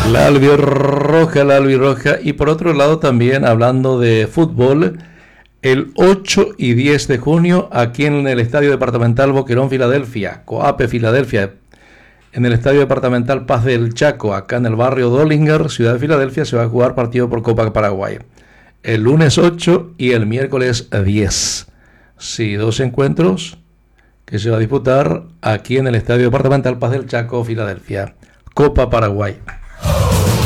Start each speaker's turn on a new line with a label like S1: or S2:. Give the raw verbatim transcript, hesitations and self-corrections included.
S1: La albirroja, la albirroja. Y por otro lado también hablando de fútbol, el ocho y diez de junio aquí en el Estadio Departamental Boquerón, Filadelfia, Coape, Filadelfia, en el Estadio Departamental Paz del Chaco, acá en el barrio Dollinger, ciudad de Filadelfia, se va a jugar partido por Copa Paraguay. El lunes ocho y el miércoles diez. Sí, dos encuentros que se va a disputar aquí en el Estadio Departamental Paz del Chaco, Filadelfia. Copa Paraguay.